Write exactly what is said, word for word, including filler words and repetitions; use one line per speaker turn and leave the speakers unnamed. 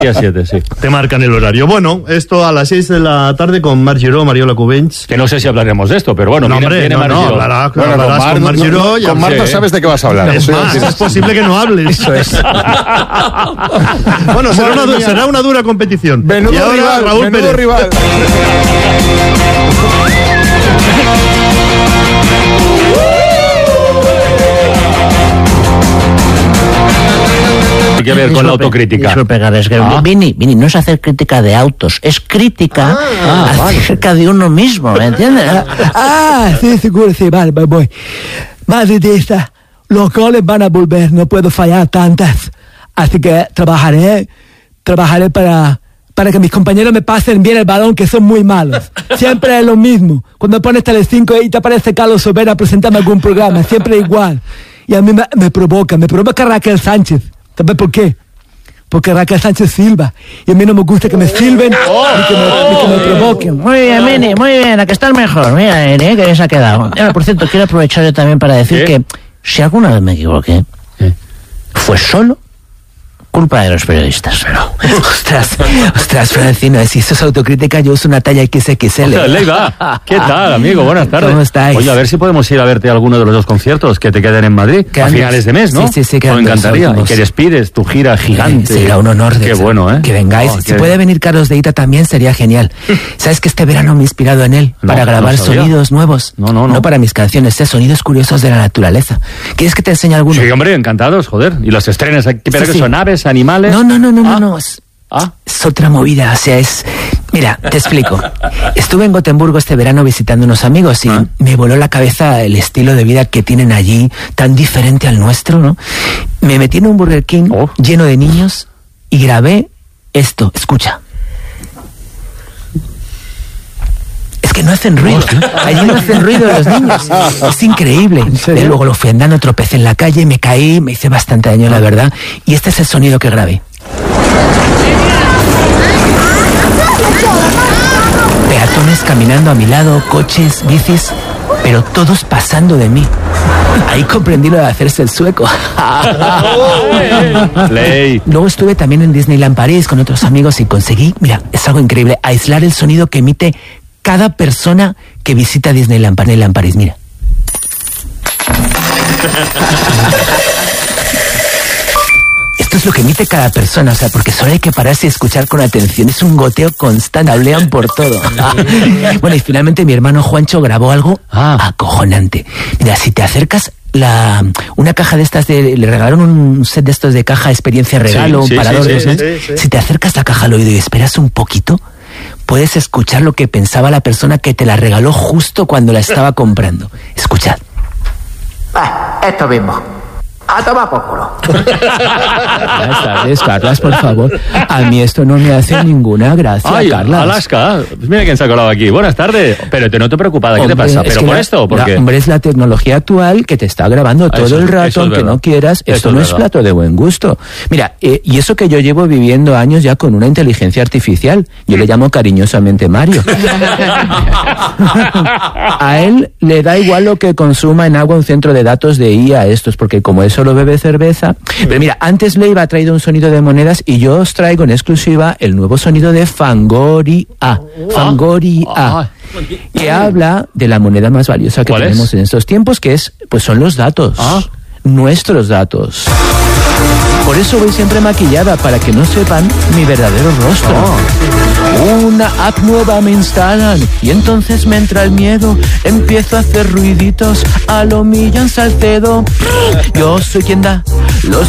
a siete, sí.
Te marcan el horario. Bueno, esto a las seis de la tarde con Marc Giró, Mariola Cubells.
Que no sé si hablaremos de esto, pero bueno,
no,
viene,
hombre,
viene
no,
Marc
no,
Giró.
hablará,
Bueno,
hablarás
con Mar,
con Marc
no,
Giró.
no, con Mar no sabes de qué vas a hablar.
Es
Eso
más,
es,
es posible que no hables.
Eso es.
Bueno, será una, será una dura competición.
Menudo
y ahora,
rival,
Raúl
menudo
Pérez.
rival.
Hay que ver con la autocrítica.
Disculpe, Gales, que
Ah.
Vini, Vini, no es hacer crítica de autos, es crítica
Ah,
acerca vale. de uno mismo, ¿me entiendes?
Ah, sí, seguro, sí, vale, voy, voy. Madridista, los goles van a volver, no puedo fallar tantas. Así que trabajaré, trabajaré para, para que mis compañeros me pasen bien el balón, que son muy malos. Siempre es lo mismo. Cuando pones Telecinco y te aparece Carlos Sobera a presentarme algún programa, siempre igual. Y a mí me, me provoca, me provoca Raquel Sánchez. ¿Sabes por qué? Porque Raquel Sánchez silba. Y a mí no me gusta que me silben
Oh,
ni que me, ni que me provoquen.
Muy bien, Vini, muy bien, a que estás mejor. Mira, Vini, ¿eh? Que bien se ha quedado. Ahora, por cierto, quiero aprovechar yo también para decir
¿Qué?
que si alguna vez me equivoqué,
¿Qué?
fue solo culpa de los periodistas. Pero, ostras, ostras, Francino, si eso es autocrítica, yo uso una talla equis equis ele.
Leiva, ¿qué tal, amigo? Buenas tardes.
¿Cómo estáis?
Oye, a ver si podemos ir a verte a alguno de los dos conciertos que te queden en Madrid
Que
a
antes-
finales de mes, ¿no?
Sí, sí, sí, que
Nos
antes
encantaría.
somos-
Y que despides tu gira gigante.
Será un honor de
Qué bueno, ¿eh?
que vengáis.
Oh,
si
qué-
puede venir Carlos de Ita también sería genial. ¿Sabes que este verano me he inspirado en él
No,
para grabar
no sabía.
sonidos nuevos?
No, no, no.
No para mis canciones, eh, sonidos curiosos de la naturaleza. ¿Quieres que te enseñe alguno?
Sí, hombre, encantados, joder. Y los estrenes, ¿qué pero
Sí,
que
sí.
son aves, animales?
No, no, no, no,
Ah.
no, no. Es,
Ah.
es otra movida, o sea, es... Mira, te explico. Estuve en Gotemburgo este verano visitando unos amigos y
Ah.
me voló la cabeza el estilo de vida que tienen allí, tan diferente al nuestro, ¿no? Me metí en un Burger King
Oh.
lleno de niños y grabé esto, escucha. Es que no hacen ruido. Allí no hacen ruido los niños. Es increíble. Y luego lo fui andando, tropecé en la calle, me caí, me hice bastante daño, la verdad. Y este es el sonido que grabé. Peatones caminando a mi lado, coches, bicis, pero todos pasando de mí. Ahí comprendí lo de hacerse el sueco.
Ley.
Luego estuve también en Disneyland París con otros amigos y conseguí, mira, es algo increíble, aislar el sonido que emite cada persona que visita Disneyland, Disneyland París. Mira. Esto es lo que emite cada persona, o sea, porque solo hay que pararse y escuchar con atención. Es un goteo constante, hablean por todo. Bueno, y finalmente mi hermano Juancho grabó algo
Ah.
acojonante. Mira, si te acercas la una caja de estas de le regalaron un set de estos de caja experiencia regalo,
Sí, sí,
un parador
sí,
de
sí,
esos.
sí, sí.
Si te acercas la caja al oído y esperas un poquito, puedes escuchar lo que pensaba la persona que te la regaló justo cuando la estaba comprando. Escuchad.
Ah, esto mismo. A tomar por culo.
Buenas tardes, Carlas, por favor. A mí esto no me hace ninguna gracia,
Ay,
Carlas.
Alaska. Pues mira quién se ha colado aquí. Buenas tardes. Pero te noto preocupada. ¿Qué te
Hombre,
pasa?
es
¿Pero
que
por
la-
esto o por
la-
qué?
Hombre, es la tecnología actual que te está grabando
Ah,
todo
eso-
el
eso
rato,
es
aunque
verdad.
no quieras.
Eso
Esto
es
no es
verdad.
plato de buen gusto. Mira, eh, y eso que yo llevo viviendo años ya con una inteligencia artificial. Yo le llamo cariñosamente Mario. A él le da igual lo que consuma en agua un centro de datos de I A estos, porque como él solo bebe cerveza... Pero mira, antes Leiva ha traído un sonido de monedas y yo os traigo en exclusiva el nuevo sonido de Fangoria. Fangoria.
Ah.
Que habla de la moneda más valiosa que
¿Cuál
tenemos
es?
en estos tiempos, que es, pues son los datos.
Ah.
Nuestros datos. Por eso voy siempre maquillada, para que no sepan mi verdadero rostro. Una app nueva me instalan y entonces me entra el miedo. Empiezo a hacer ruiditos a lo Millán Salcedo. Yo soy quien da